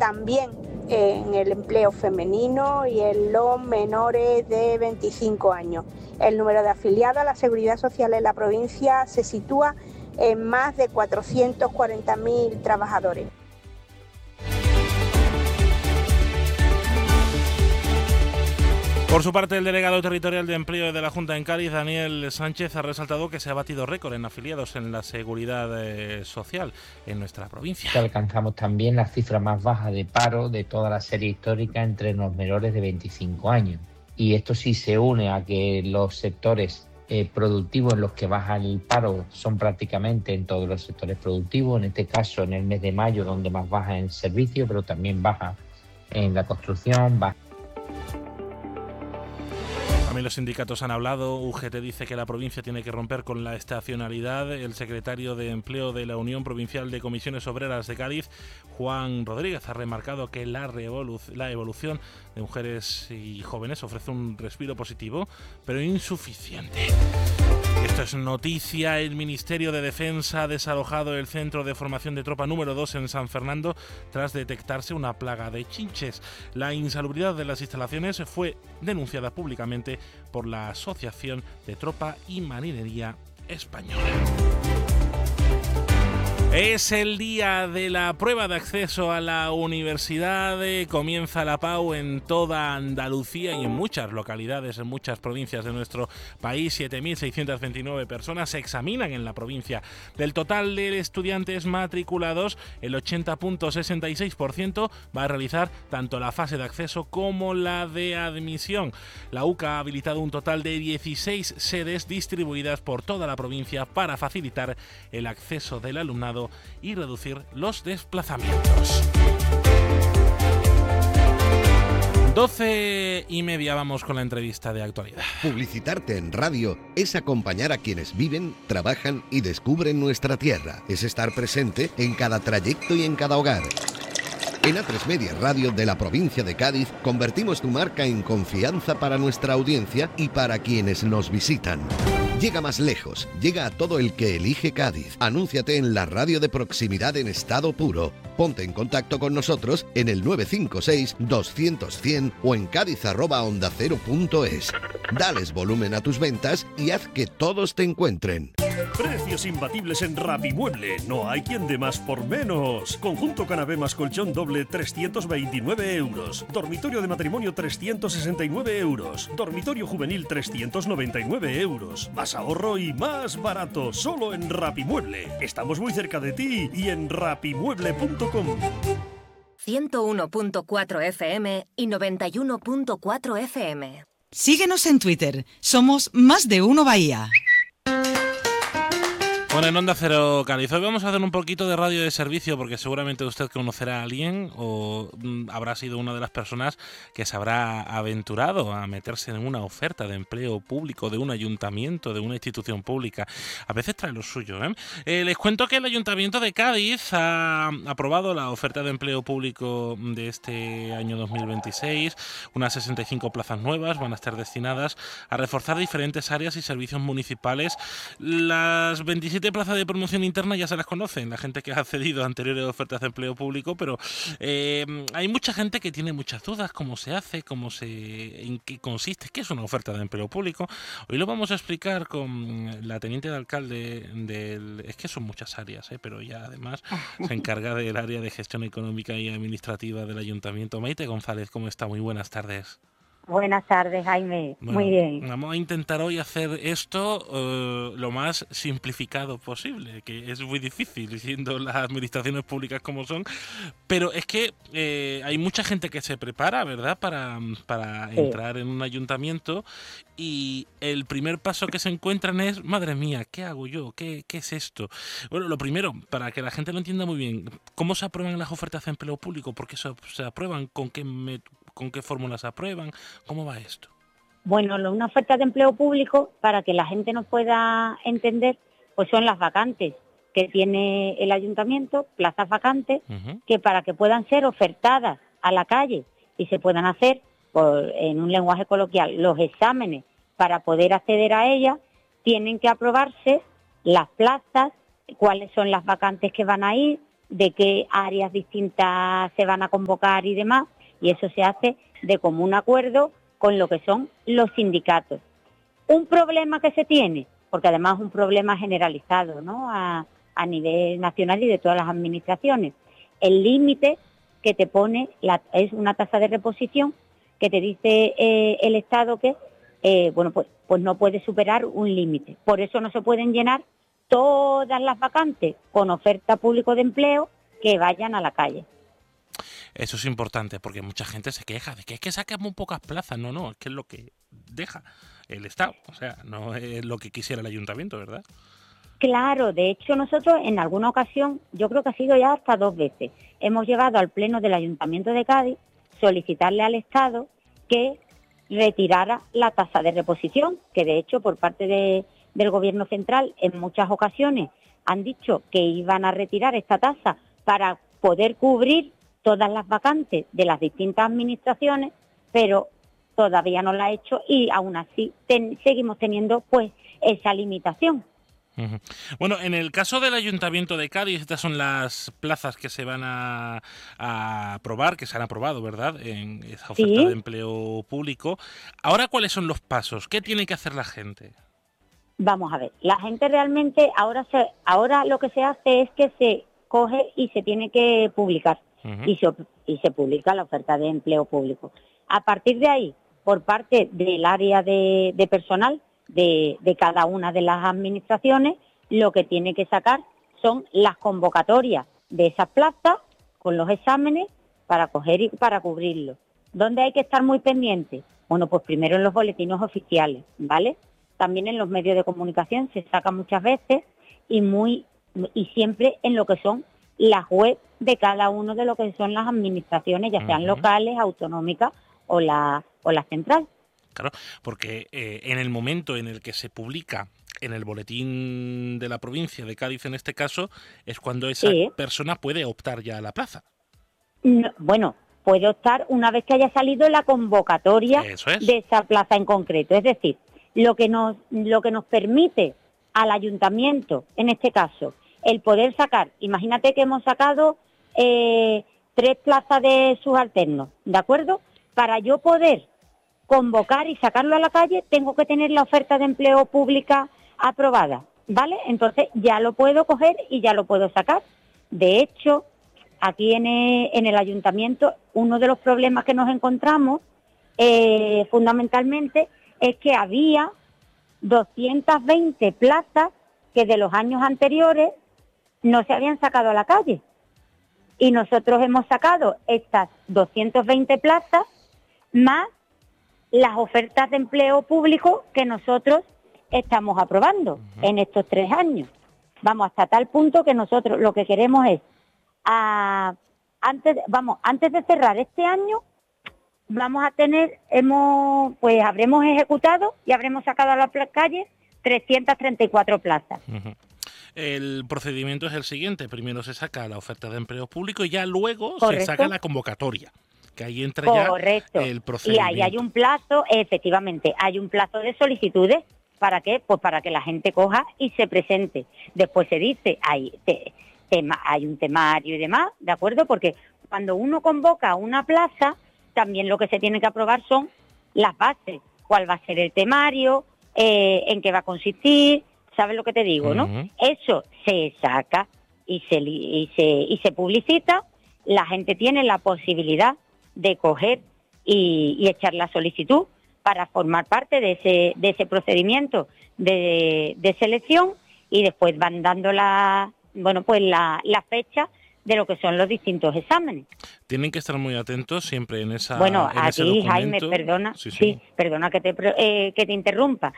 también en el empleo femenino y en los menores de 25 años. El número de afiliados a la Seguridad Social en la provincia se sitúa en más de 440.000 trabajadores. Por su parte, el delegado territorial de Empleo de la Junta en Cádiz, Daniel Sánchez, ha resaltado que se ha batido récord en afiliados en la seguridad social en nuestra provincia. Alcanzamos también la cifra más baja de paro de toda la serie histórica entre los menores de 25 años. Y esto sí se une a que los sectores productivos en los que baja el paro son prácticamente en todos los sectores productivos, en este caso en el mes de mayo, donde más baja en servicio, pero también baja en la construcción, baja. También los sindicatos han hablado. UGT dice que la provincia tiene que romper con la estacionalidad. El secretario de Empleo de la Unión Provincial de Comisiones Obreras de Cádiz, Juan Rodríguez, ha remarcado que la evolución de mujeres y jóvenes ofrece un respiro positivo, pero insuficiente. Esto es noticia. El Ministerio de Defensa ha desalojado el centro de formación de tropa número 2 en San Fernando tras detectarse una plaga de chinches. La insalubridad de las instalaciones fue denunciada públicamente por la Asociación de Tropa y Marinería Española. Es el día de la prueba de acceso a la universidad. Comienza la PAU en toda Andalucía y en muchas localidades, en muchas provincias de nuestro país. 7.629 personas se examinan en la provincia. Del total de estudiantes matriculados, el 80.66% va a realizar tanto la fase de acceso como la de admisión. La UCA ha habilitado un total de 16 sedes distribuidas por toda la provincia para facilitar el acceso del alumnado y reducir los desplazamientos. 12:30, vamos con la entrevista de actualidad. Publicitarte en radio es acompañar a quienes viven, trabajan y descubren nuestra tierra. Es estar presente en cada trayecto y en cada hogar. En A3 Media Radio de la provincia de Cádiz convertimos tu marca en confianza para nuestra audiencia y para quienes nos visitan. Llega más lejos, llega a todo el que elige Cádiz. Anúnciate en la radio de proximidad en estado puro. Ponte en contacto con nosotros en el 956-200-100 o en cádiz@ondacero.es. Dales volumen a tus ventas y haz que todos te encuentren. Precios imbatibles en Rapimueble. No hay quien dé más por menos. Conjunto canapé más colchón doble 329 euros. Dormitorio de matrimonio 369 euros. Dormitorio juvenil 399 euros. Más ahorro y más barato. Solo en Rapimueble. Estamos muy cerca de ti y en rapimueble.com. 101.4 FM y 91.4 FM. Síguenos en Twitter. Somos Más de Uno Bahía. Bueno, en Onda Cero Cádiz, hoy vamos a hacer un poquito de radio de servicio porque seguramente usted conocerá a alguien o habrá sido una de las personas que se habrá aventurado a meterse en una oferta de empleo público de un ayuntamiento, de una institución pública. A veces trae lo suyo, ¿eh? Les cuento que el Ayuntamiento de Cádiz ha aprobado la oferta de empleo público de este año 2026. Unas 65 plazas nuevas van a estar destinadas a reforzar diferentes áreas y servicios municipales. Las 27 plazas de promoción interna ya se las conocen, la gente que ha accedido a anteriores ofertas de empleo público, pero hay mucha gente que tiene muchas dudas, cómo se hace, en qué consiste, qué es una oferta de empleo público. Hoy lo vamos a explicar con la teniente de alcalde es que son muchas áreas, pero ella además se encarga del área de gestión económica y administrativa del Ayuntamiento. Maite González, ¿cómo está? Muy buenas tardes. Buenas tardes, Jaime. Bueno, muy bien. Vamos a intentar hoy hacer esto lo más simplificado posible, que es muy difícil siendo las administraciones públicas como son, pero es que hay mucha gente que se prepara, ¿verdad?, para entrar en un ayuntamiento y el primer paso que se encuentran es, madre mía, ¿qué hago yo? ¿Qué es esto? Bueno, lo primero, para que la gente lo entienda muy bien, ¿cómo se aprueban las ofertas de empleo público? ¿Por qué se aprueban? ¿Con qué fórmulas se aprueban? ¿Cómo va esto? Bueno, una oferta de empleo público, para que la gente nos pueda entender, pues son las vacantes que tiene el ayuntamiento, plazas vacantes, que para que puedan ser ofertadas a la calle y se puedan hacer, en un lenguaje coloquial, los exámenes para poder acceder a ellas, tienen que aprobarse las plazas, cuáles son las vacantes que van a ir, de qué áreas distintas se van a convocar y demás, y eso se hace de común acuerdo con lo que son los sindicatos. Un problema que se tiene, porque además es un problema generalizado, ¿no?, a nivel nacional y de todas las administraciones, el límite que te pone es una tasa de reposición que te dice el Estado que pues no puede superar un límite. Por eso no se pueden llenar todas las vacantes con oferta pública de empleo que vayan a la calle. Eso es importante, porque mucha gente se queja de que es que sacan muy pocas plazas. No, es que es lo que deja el Estado, o sea, no es lo que quisiera el ayuntamiento, ¿verdad? Claro, de hecho nosotros en alguna ocasión, yo creo que ha sido ya hasta 2 veces, hemos llevado al Pleno del Ayuntamiento de Cádiz solicitarle al Estado que retirara la tasa de reposición, que de hecho por parte del Gobierno central en muchas ocasiones han dicho que iban a retirar esta tasa para poder cubrir todas las vacantes de las distintas administraciones, pero todavía no la ha hecho y aún así seguimos teniendo pues esa limitación. Uh-huh. Bueno, en el caso del Ayuntamiento de Cádiz, estas son las plazas que se van a aprobar, que se han aprobado, ¿verdad?, en esa oferta de empleo público. Ahora, ¿cuáles son los pasos? ¿Qué tiene que hacer la gente? Vamos a ver, la gente realmente ahora lo que se hace es que se coge y se tiene que publicar. Uh-huh. y se publica la oferta de empleo público. A partir de ahí, por parte del área de personal de cada una de las administraciones, lo que tiene que sacar son las convocatorias de esas plazas con los exámenes para coger y para cubrirlo. ¿Dónde hay que estar muy pendientes? Bueno, pues primero en los boletines oficiales, ¿vale? También en los medios de comunicación se saca muchas veces y siempre en lo que son las webs de cada uno de lo que son las administraciones, ya sean locales, autonómicas o la central. Claro, porque en el momento en el que se publica en el boletín de la provincia de Cádiz, en este caso, es cuando esa persona puede optar ya a la plaza. No, bueno, puede optar una vez que haya salido la convocatoria de esa plaza en concreto. Es decir, lo que nos permite al ayuntamiento, en este caso, el poder sacar, imagínate que hemos sacado 3 plazas de subalternos, ¿de acuerdo? Para yo poder convocar y sacarlo a la calle, tengo que tener la oferta de empleo pública aprobada, ¿vale? Entonces ya lo puedo coger y ya lo puedo sacar. De hecho, aquí en el ayuntamiento, uno de los problemas que nos encontramos fundamentalmente es que había 220 plazas que de los años anteriores no se habían sacado a la calle. Y nosotros hemos sacado estas 220 plazas más las ofertas de empleo público que nosotros estamos aprobando en estos 3 años. Vamos, hasta tal punto que nosotros lo que queremos es, antes de cerrar este año, habremos ejecutado y habremos sacado a la calle 334 plazas. Uh-huh. El procedimiento es el siguiente: primero se saca la oferta de empleo público y ya luego se saca la convocatoria, que ahí entra ya el procedimiento. Y ahí hay un plazo, efectivamente, hay un plazo de solicitudes. ¿Para qué? Pues para que la gente coja y se presente. Después se dice, hay un temario y demás, ¿de acuerdo? Porque cuando uno convoca una plaza, también lo que se tiene que aprobar son las bases. ¿Cuál va a ser el temario? ¿En qué va a consistir? ¿Sabes lo que te digo, no? Uh-huh. Eso se saca y se publicita. La gente tiene la posibilidad de coger y echar la solicitud para formar parte de ese procedimiento de selección, y después van dando la fecha de lo que son los distintos exámenes. Tienen que estar muy atentos siempre en esa. Bueno, en aquí, ese documento. Jaime, perdona, sí, perdona que te interrumpa.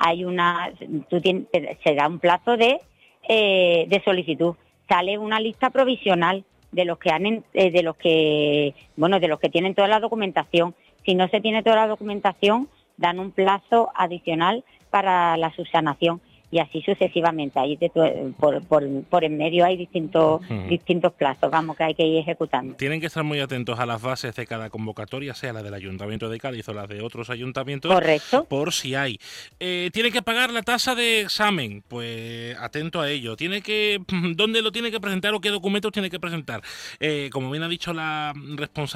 Se da un plazo de solicitud. Sale una lista provisional de los que tienen toda la documentación. Si no se tiene toda la documentación, dan un plazo adicional para la subsanación. y así sucesivamente. Ahí por en medio hay distintos plazos, vamos, que hay que ir ejecutando. Tienen que estar muy atentos a las bases de cada convocatoria, sea la del Ayuntamiento de Cádiz o la de otros ayuntamientos. Correcto. Por si hay. Tiene que pagar la tasa de examen, pues atento a ello. ¿Dónde lo tiene que presentar o qué documentos tiene que presentar? Como bien ha dicho la responsable